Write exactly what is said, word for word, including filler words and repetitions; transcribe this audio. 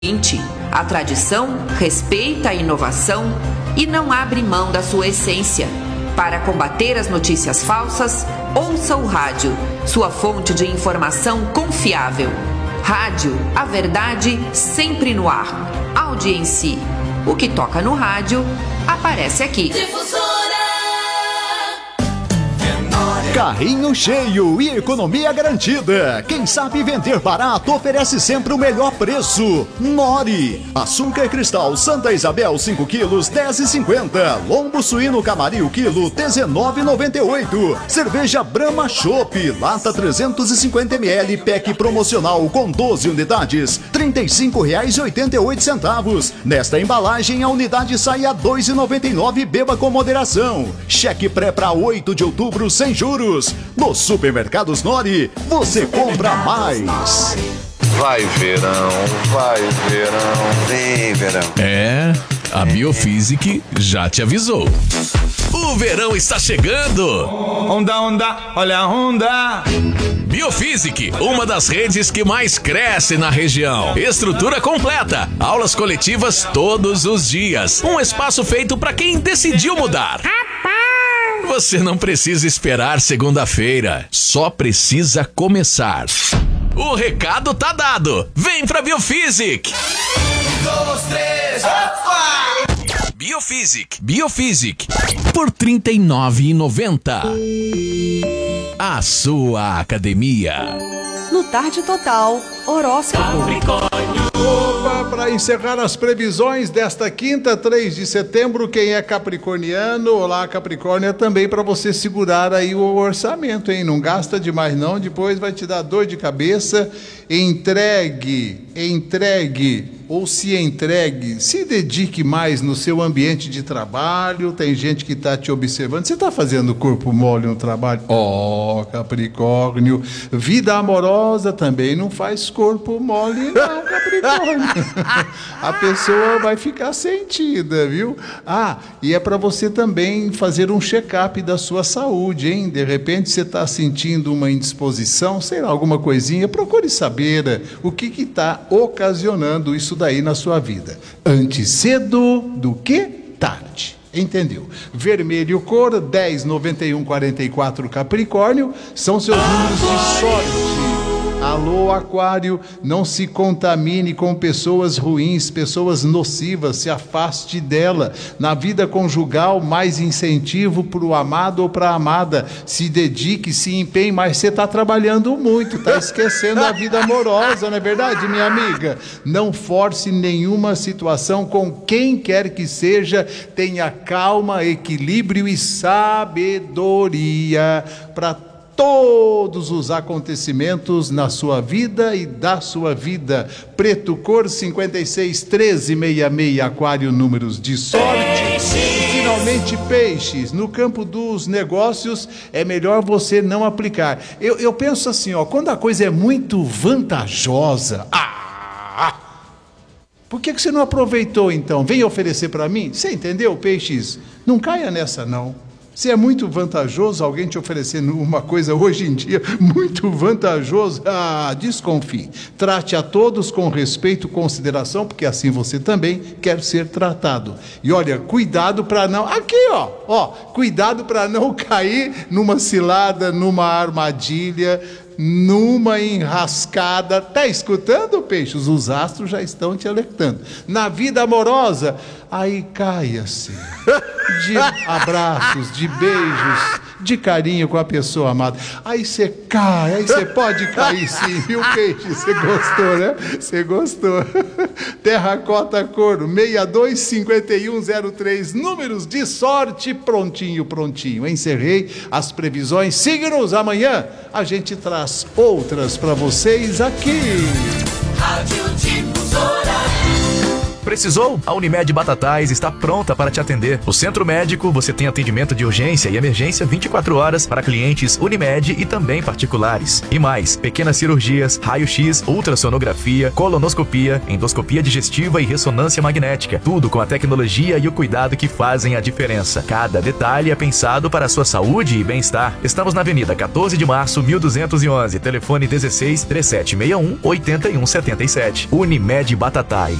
A tradição respeita a inovação e não abre mão da sua essência. Para combater as notícias falsas, ouça o rádio, sua fonte de informação confiável. Rádio, a verdade sempre no ar. Audiência. O que toca no rádio, aparece aqui. Difusora! Carrinho cheio e economia garantida. Quem sabe vender barato oferece sempre o melhor preço. Nori. Açúcar cristal Santa Isabel cinco quilos, dez e cinquenta. Lombo suíno Camari o quilo, dezenove e noventa e oito. Cerveja Brahma Chopp, lata trezentos e cinquenta mililitros, pack promocional com doze unidades, trinta e cinco reais e oitenta e oito centavos. Nesta embalagem a unidade sai a dois e noventa e nove. Beba com moderação. Cheque pré para oito de outubro sem juros. Nos supermercados Nori, você compra mais. Vai verão, vai verão, vem verão. É, a Biofísic já te avisou. O verão está chegando. Onda, onda, olha a onda. Biofísic, uma das redes que mais cresce na região. Estrutura completa, aulas coletivas todos os dias. Um espaço feito para quem decidiu mudar. Você não precisa esperar segunda-feira, só precisa começar. O recado tá dado. Vem pra Biofísic. Um, dois, três, opa! Biofísic, Biofísic, por trinta e nove reais e noventa centavos. A sua academia. No Tarde Total, horóscopo. Opa, para encerrar as previsões desta quinta, três de setembro, quem é capricorniano, olá Capricórnio, é também para você segurar aí o orçamento, hein? Não gasta demais não, depois vai te dar dor de cabeça. Entregue, entregue, ou se entregue, se dedique mais no seu ambiente de trabalho. Tem gente que está te observando, você está fazendo corpo mole no trabalho? Ó, oh, Capricórnio, vida amorosa também não faz corpo mole não, Capricórnio. A pessoa vai ficar sentida, viu? Ah, e é para você também fazer um check-up da sua saúde, hein? De repente você está sentindo uma indisposição, sei lá, alguma coisinha, procure saber o que está ocasionando isso daí na sua vida. Antes cedo do que tarde. Entendeu? Vermelho cor, dez, noventa e um, quarenta e quatro, Capricórnio, são seus números de sorte. Alô, Aquário, não se contamine com pessoas ruins, pessoas nocivas, se afaste dela. Na vida conjugal, mais incentivo para o amado ou para a amada. Se dedique, se empenhe, mas você está trabalhando muito, está esquecendo a vida amorosa, não é verdade, minha amiga? Não force nenhuma situação com quem quer que seja, tenha calma, equilíbrio e sabedoria para todos os acontecimentos na sua vida e da sua vida. Preto cor cinquenta e seis, treze, sessenta e seis, Aquário, números de sorte. Finalmente, peixes, no campo dos negócios é melhor você não aplicar. Eu, eu penso assim, ó, quando a coisa é muito vantajosa, ah, por que, que você não aproveitou então? Vem oferecer para mim? Você entendeu, peixes? Não caia nessa não. Se é muito vantajoso alguém te oferecendo uma coisa hoje em dia, muito vantajoso, ah, desconfie. Trate a todos com respeito e consideração, porque assim você também quer ser tratado. E olha, cuidado para não... Aqui, ó, ó, cuidado para não cair numa cilada, numa armadilha, numa enrascada. Tá escutando, peixes? Os astros já estão te alertando. Na vida amorosa, aí caia-se de abraços, de beijos, de carinho com a pessoa amada. Aí você cai, aí você pode cair sim, viu, peixe? Você gostou, né? Você gostou. Terracota Couro, sessenta e dois, cinquenta e um, zero três, números de sorte, prontinho, prontinho. Encerrei as previsões. Siga-nos, amanhã a gente traz outras para vocês aqui. Rádio Difusora. Precisou? A Unimed Batatais está pronta para te atender. No Centro Médico, você tem atendimento de urgência e emergência vinte e quatro horas para clientes Unimed e também particulares. E mais, pequenas cirurgias, raio-x, ultrassonografia, colonoscopia, endoscopia digestiva e ressonância magnética. Tudo com a tecnologia e o cuidado que fazem a diferença. Cada detalhe é pensado para a sua saúde e bem-estar. Estamos na Avenida quatorze de março, mil duzentos e onze. Telefone dezesseis, trinta e sete sessenta e um, oitenta e um setenta e sete. Unimed Batatais.